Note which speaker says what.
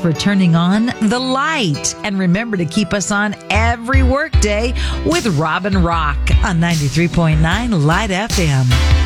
Speaker 1: for turning on the light. And remember to keep us on every workday with Robin Rock on 93.9 Light FM.